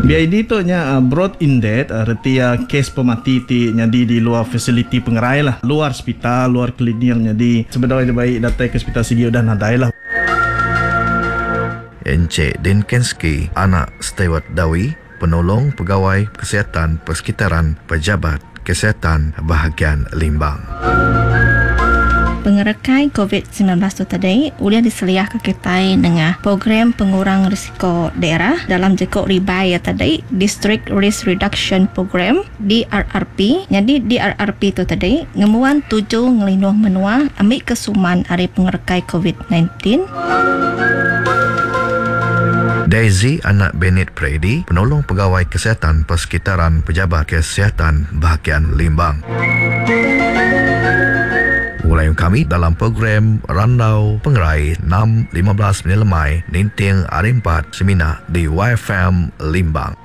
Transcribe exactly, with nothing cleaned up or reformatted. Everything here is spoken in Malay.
B I D tu nya uh, brought in death, uh, reti uh, kes pemati ti nyadi di luar fasiliti pengerai lah, luar hospital, luar klinik, jadi sebenarnya baik datang ke hospital sigi udah nadai lah. Encik Dinkensky, anak Stewart Dawi, penolong pegawai kesihatan persekitaran Pejabat Kesihatan bahagian Limbang. Pengerekai covid sembilan belas tu tadi udah diseliah ke kita dengan program pengurang risiko daerah dalam jekok ribai ya tadi District Risk Reduction Program D R R P. Jadi D R R P tu tadi ngemuan tujuh ngelindung menua ambil kesuman hari pengerekai covid sembilan belas. Daisy, anak Bennett Prady, penolong pegawai kesihatan persekitaran Pejabat Kesihatan bahagian Limbang. Mulai kami dalam program Randau Pengerai enam lima belas Menelemai Ninting Hari empat Semina di Y F M Limbang.